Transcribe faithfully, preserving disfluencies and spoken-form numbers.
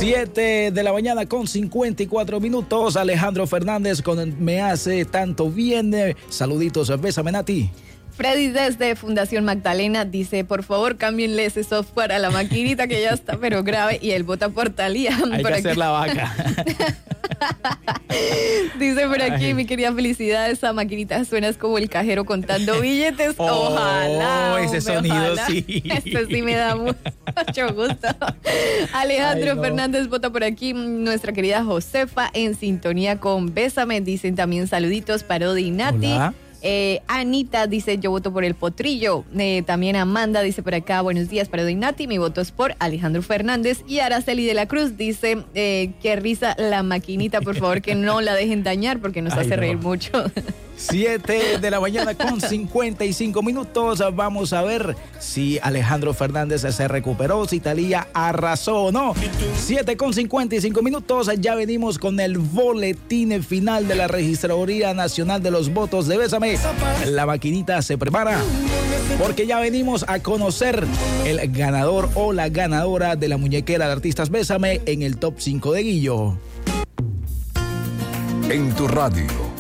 siete de la mañana con cincuenta y cuatro minutos. Alejandro Fernández con Me Hace Tanto Bien. Saluditos, bésame, Nati. Freddy desde Fundación Magdalena dice, por favor, cámbienle ese software a la maquinita que ya está, pero grave, y él vota por Talía. Hay por que aquí. hacer la vaca. Dice por aquí, Ay. mi querida felicidad, esa maquinita suena como el cajero contando billetes. Oh, ojalá. ese hombre, sonido ojalá. sí. Este sí me da mucho gusto. Alejandro Ay, no. Fernández vota por aquí, nuestra querida Josefa en sintonía con Bésame. Dicen también saluditos para Odi y Nati. Hola. Eh, Anita dice, yo voto por el potrillo. Eh, también Amanda dice por acá, buenos días para Odi y Nati. Mi voto es por Alejandro Fernández. Y Araceli de la Cruz dice, eh, qué risa la maquinita, por favor que no la dejen dañar porque nos Ay, hace no. reír mucho. siete de la mañana con cincuenta y cinco minutos. Vamos a ver si Alejandro Fernández se recuperó, si Talía arrasó o no. siete con cincuenta y cinco minutos. Ya venimos con el boletín final de la Registraduría Nacional de los Votos de Bésame. La maquinita se prepara porque ya venimos a conocer el ganador o la ganadora de la muñequera de artistas Bésame en el top cinco de Guillo. En tu radio